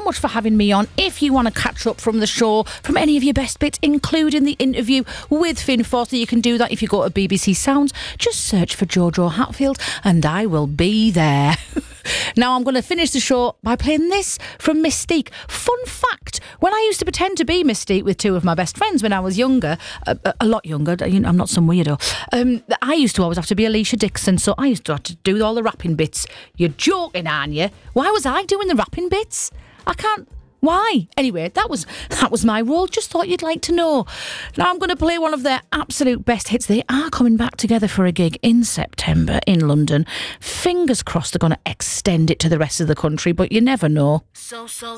much for having me on. If you want to catch up from the show, from any of your best bits, including the interview with Finn Foster, you can do that if you go to BBC Sounds. Just search for Jojo Hatfield and I will be there. Now I'm going to finish the show by playing this from Mystique. Fun fact, when I used to pretend to be Mystique with two of my best friends when I was younger, a lot younger, I'm not some weirdo, I used to always have to be Alicia Dixon, so I used to have to do all the rapping bits. You're joking, aren't you? Why was I doing the rapping bits? I can't... Why? Anyway, that was my role. Just thought you'd like to know. Now I'm going to play one of their absolute best hits. They are coming back together for a gig in September in London. Fingers crossed they're going to extend it to the rest of the country, but you never know. So